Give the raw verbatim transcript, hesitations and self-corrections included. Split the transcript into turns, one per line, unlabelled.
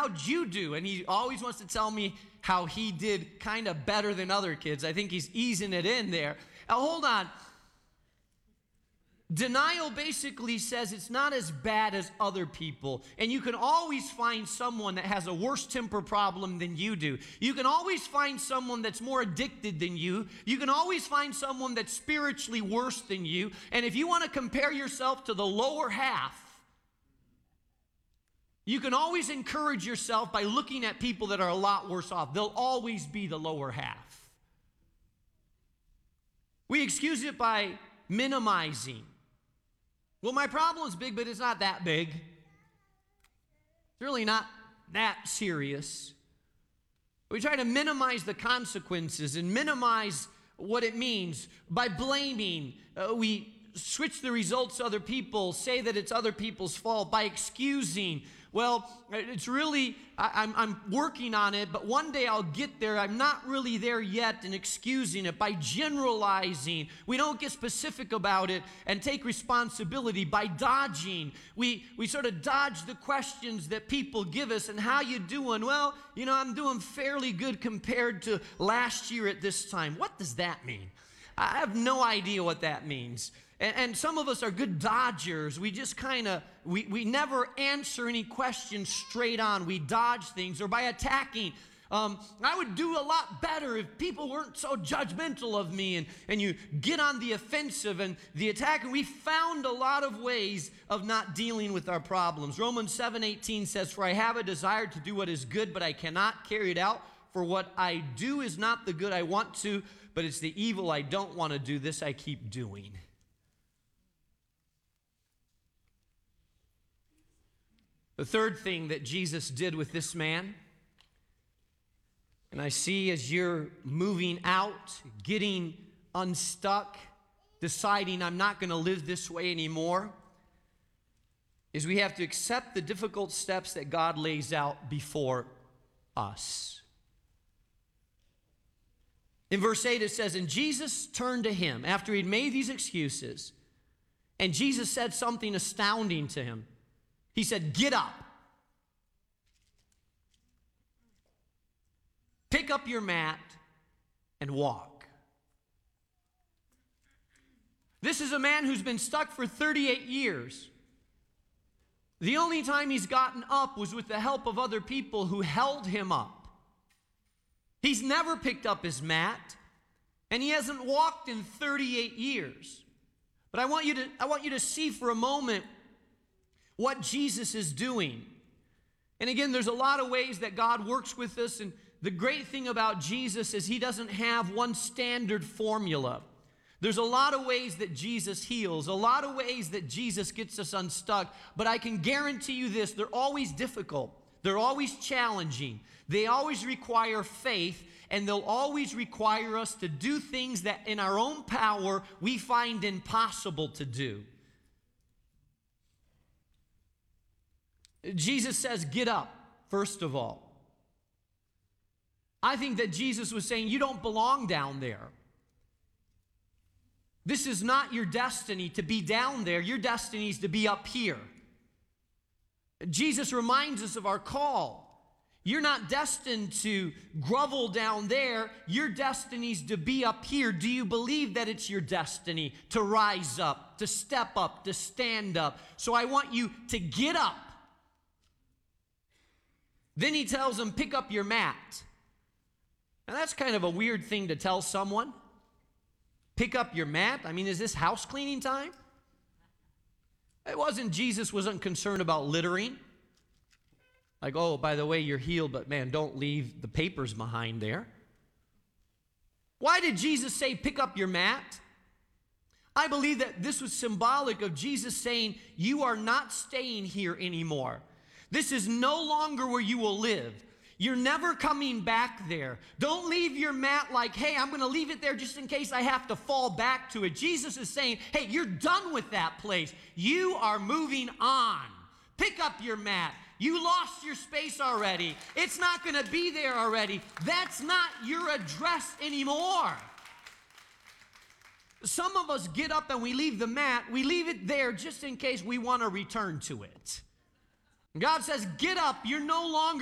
how'd you do? And he always wants to tell me how he did kind of better than other kids. I think he's easing it in there. Now, hold on. Denial basically says it's not as bad as other people. And you can always find someone that has a worse temper problem than you do. You can always find someone that's more addicted than you. You can always find someone that's spiritually worse than you. And if you want to compare yourself to the lower half, you can always encourage yourself by looking at people that are a lot worse off. They'll always be the lower half. We excuse it by minimizing. Well, my problem's big, but it's not that big. It's really not that serious. We try to minimize the consequences and minimize what it means by blaming. Uh, we switch the results to other people, say that it's other people's fault by excusing. Well, it's really, I, I'm, I'm working on it, but one day I'll get there. I'm not really there yet, and excusing it by generalizing. We don't get specific about it and take responsibility by dodging. We, we sort of dodge the questions that people give us. And how you doing? Well, you know, I'm doing fairly good compared to last year at this time. What does that mean? I have no idea what that means. And, and some of us are good dodgers. We just kind of, we, we never answer any questions straight on. We dodge things, or by attacking. Um, I would do a lot better if people weren't so judgmental of me, and, and you get on the offensive and the attack. And we found a lot of ways of not dealing with our problems. Romans seven eighteen says, "For I have a desire to do what is good, but I cannot carry it out. For what I do is not the good I want to, but it's the evil I don't want to do. This I keep doing." The third thing that Jesus did with this man, and I see as you're moving out, getting unstuck, deciding I'm not going to live this way anymore, is we have to accept the difficult steps that God lays out before us. In verse eight it says, "And Jesus turned to him," after he'd made these excuses, and Jesus said something astounding to him. He said, "Get up. Pick up your mat and walk." This is a man who's been stuck for thirty-eight years. The only time he's gotten up was with the help of other people who held him up. He's never picked up his mat, and he hasn't walked in thirty-eight years. But I want you to, I want you to see for a moment what Jesus is doing. And again, there's a lot of ways that God works with us, and the great thing about Jesus is he doesn't have one standard formula. There's a lot of ways that Jesus heals, a lot of ways that Jesus gets us unstuck, but I can guarantee you this, they're always difficult. They're always challenging. They always require faith, and they'll always require us to do things that in our own power we find impossible to do. Jesus says, "Get up," first of all. I think that Jesus was saying, you don't belong down there. This is not your destiny to be down there. Your destiny is to be up here. Jesus reminds us of our call. You're not destined to grovel down there. Your destiny is to be up here. Do you believe that it's your destiny to rise up, to step up, to stand up? So I want you to get up. Then he tells them, pick up your mat. Now that's kind of a weird thing to tell someone. Pick up your mat? I mean, is this house cleaning time? It wasn't, Jesus wasn't concerned about littering. Like, oh, by the way, you're healed, but man, don't leave the papers behind there. Why did Jesus say, pick up your mat? I believe that this was symbolic of Jesus saying, you are not staying here anymore. This is no longer where you will live. You're never coming back there. Don't leave your mat like, hey, I'm going to leave it there just in case I have to fall back to it. Jesus is saying, hey, you're done with that place. You are moving on. Pick up your mat. You lost your space already. It's not going to be there already. That's not your address anymore. Some of us get up and we leave the mat. We leave it there just in case we want to return to it. God says, get up. You're no longer